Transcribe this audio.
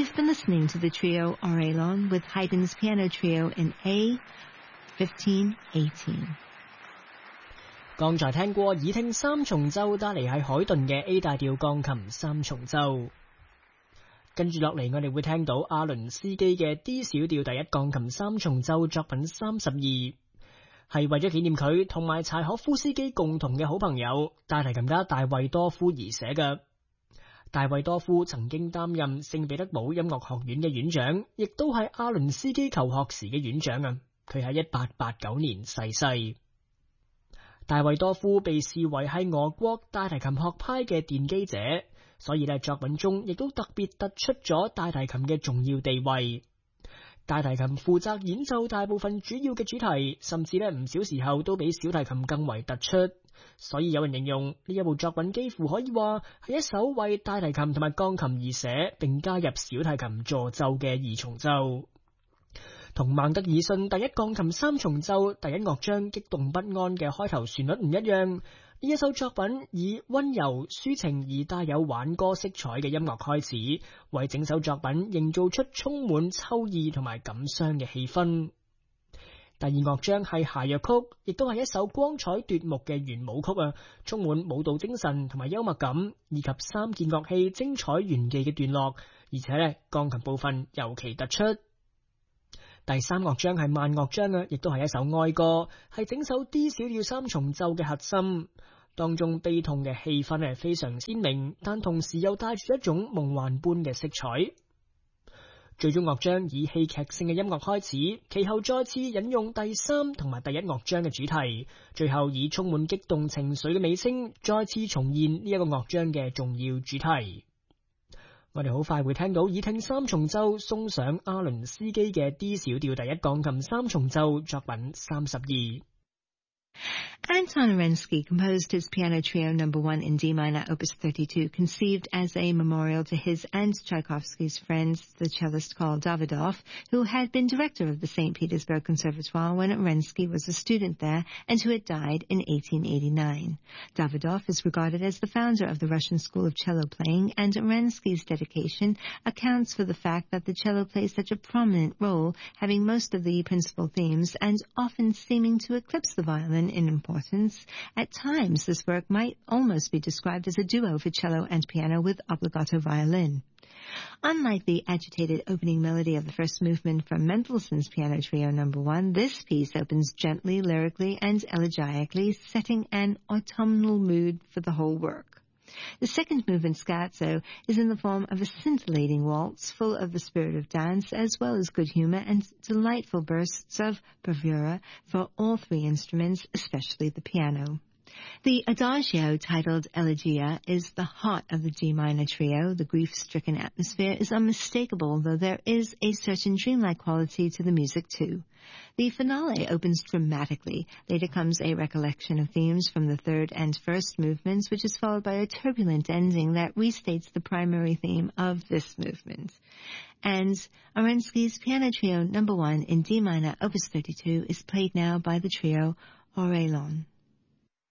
You've been listening to the trio Orelon with Haydn's Piano Trio in A, 1518. 剛才聽過耳聽三重奏帶嚟係海頓嘅 A 大調鋼琴三重奏，跟住落嚟我哋會聽到阿倫斯基嘅 D 小調第一鋼琴三重奏作品32，係為咗紀念佢同埋柴可夫斯基共同嘅好朋友大提琴家大衛多夫而寫嘅。大衛多夫曾經擔任聖彼得堡音樂學院嘅院長，亦都係阿倫斯基求學時嘅院長啊。佢喺1889年逝世。大衛多夫被視為係俄國大提琴學派嘅奠基者，所以作品中亦都特別突出咗大提琴嘅重要地位。大提琴負責演奏大部分主要嘅主題，甚至唔少時候都比小提琴更為突出。所以有人形容呢一部作品幾乎可以話係一首為大提琴同埋鋼琴而寫，並加入小提琴助奏嘅二重奏。同孟德爾遜第一鋼琴三重奏第一樂章激動不安嘅開頭旋律唔一樣，呢一首作品以溫柔抒情而帶有輓歌色彩嘅音樂開始，為整首作品營造出充滿秋意同埋感傷嘅氣氛。第二樂章係諧謔曲，亦都係一首光彩奪目嘅圓舞曲啊，充滿舞蹈精神同埋幽默感，以及三件樂器精彩炫技嘅段落，而且鋼琴部分尤其突出。第三樂章係慢樂章啊，亦都係一首哀歌，係整首 D 小調三重奏嘅核心。當中悲痛嘅氣氛係非常鮮明，但同時又帶住一種夢幻般嘅色彩。最終樂章以戲劇性嘅音樂開始，其後再次引用第三同埋第一樂章嘅主題，最後以充滿激動情緒嘅尾聲再次重現呢一個樂章嘅重要主題。我哋好快會聽到耳聽三重奏送上阿倫斯基嘅 D 小調第一鋼琴三重奏作品32。 Anton Arensky composed his Piano Trio No. 1 in D minor, Opus 32, conceived as a memorial to his and Tchaikovsky's friends, the cellist Karl Davidoff, who had been director of the St. Petersburg Conservatoire when Arensky was a student there and who had died in 1889. Davidoff is regarded as the founder of the Russian school of cello playing, and Arensky's dedication accounts for the fact that the cello plays such a prominent role, having most of the principal themes and often seeming to eclipse the violin in importance. At times, this work might almost be described as a duo for cello and piano with obbligato violin. Unlike the agitated opening melody of the first movement from Mendelssohn's Piano Trio No. 1, this piece opens gently, lyrically, and elegically, setting an autumnal mood for the whole work. The second movement, Scherzo, is in the form of a scintillating waltz full of the spirit of dance as well as good humor and delightful bursts of bravura for all three instruments, especially the piano. The Adagio, titled Elegia, is the heart of the G minor trio. The grief-stricken atmosphere is unmistakable, though there is a certain dreamlike quality to the music too. The finale opens dramatically. Later comes a recollection of themes from the third and first movements, which is followed by a turbulent ending that restates the primary theme of this movement. And Arensky's Piano Trio No. 1 in D minor, Opus 32, is played now by the trio Orelon.